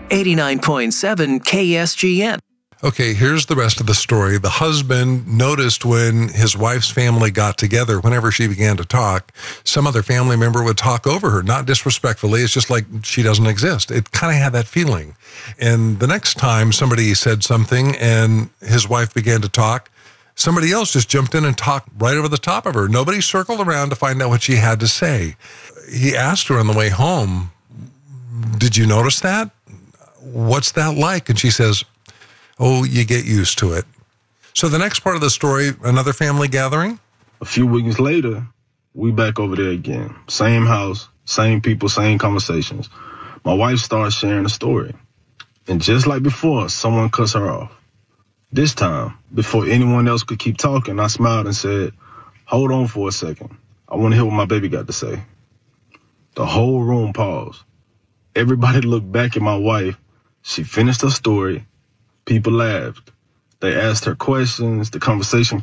89.7 KSGM. Okay, here's the rest of the story. The husband noticed when his wife's family got together, whenever she began to talk, some other family member would talk over her, not disrespectfully. It's just like she doesn't exist. It kind of had that feeling. And the next time somebody said something and his wife began to talk, somebody else just jumped in and talked right over the top of her. Nobody circled around to find out what she had to say. He asked her on the way home, "Did you notice that? What's that like?" And she says, "Oh, you get used to it." So the next part of the story, another family gathering. A few weeks later, we back over there again. Same house, same people, same conversations. My wife starts sharing a story. And just like before, someone cuts her off. This time, before anyone else could keep talking, I smiled and said, "Hold on for a second. I want to hear what my baby got to say." The whole room paused. Everybody looked back at my wife. She finished her story. People laughed. They asked her questions. The conversation